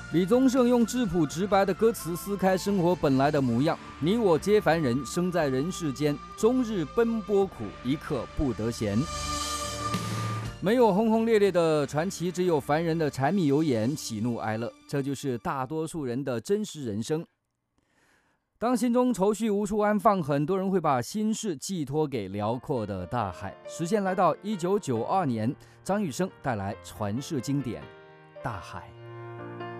李宗盛用质朴直白的歌词撕开生活本来的模样。你我皆凡人，生在人世间，终日奔波苦，一刻不得闲。没有轰轰烈烈的传奇，只有凡人的柴米油盐、喜怒哀乐，这就是大多数人的真实人生。当心中愁绪无处安放，很多人会把心事寄托给辽阔的大海。时间来到1992年，张雨生带来传世经典《大海》。